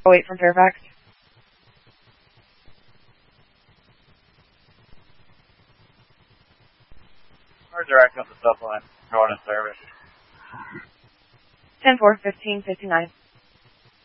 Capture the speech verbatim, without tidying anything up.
oh eight from Fairfax. Or direct up the supplement. Going in service. ten four, fifteen fifty-nine.